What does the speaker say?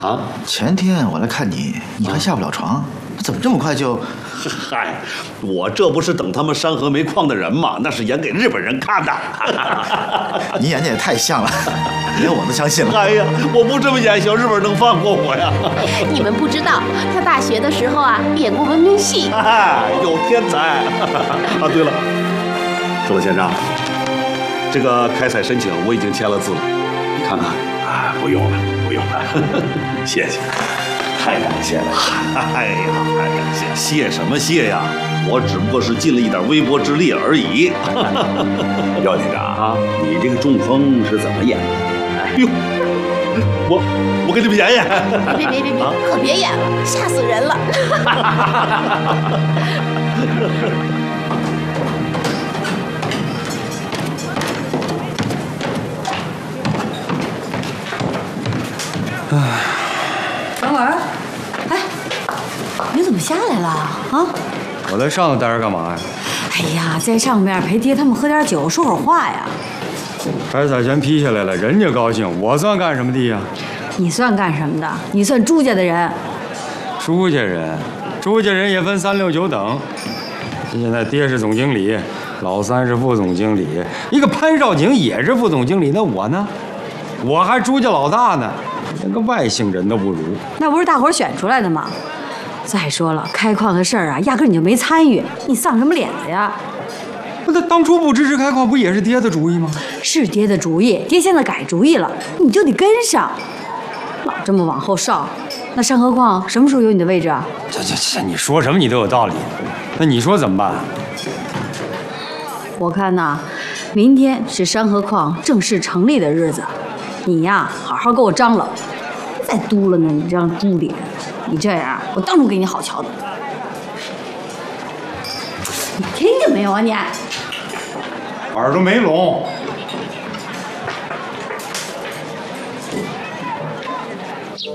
啊， 前天我来看你，你还下不了床，怎么这么快就？ 嗨，我这不是等他们山河煤矿的人吗？那是演给日本人看的。 你演的也太像了，连我都相信了。 哎呀，我不这么演，小日本能放过我呀？ 你们不知道，他大学的时候啊，演过文明戏。 有天才。啊，对了，周老先生，这个开采申请我已经签了字了，你看看。 啊，不用了，不用了，谢谢，太感谢了。 哎呀，太感谢，谢什么谢呀？我只不过是尽了一点微薄之力而已。 廖局长啊，你这个中风是怎么演的？ 哟，我给你们演演。 别，可别演了，吓死人了。 等会儿，哎，你怎么下来了啊？ 我在上头待着干嘛呀？ 哎呀，在上面陪爹他们喝点酒，说会儿话呀。 开采权批下来了，人家高兴，我算干什么的呀？ 你算干什么的？你算朱家的人。 朱家人，朱家人也分3、6、9等。现在爹是总经理，老三是副总经理，一个潘少景也是副总经理，那我呢？我还朱家老大呢，连个外姓人都不如。 那不是大伙儿选出来的吗？再说了，开矿的事儿啊，压根你就没参与，你丧什么脸子呀？ 那当初不支持开矿，不也是爹的主意吗？ 是爹的主意，爹现在改主意了，你就得跟上。老这么往后稍，那山河矿什么时候有你的位置啊？ 这，你说什么你都有道理。那你说怎么办？ 我看呐，明天是山河矿正式成立的日子，你呀，好好给我张罗，再嘟了呢，你这样嘟脸，你这样我当初给你好瞧的。你听见没有啊你？ 耳朵没聋。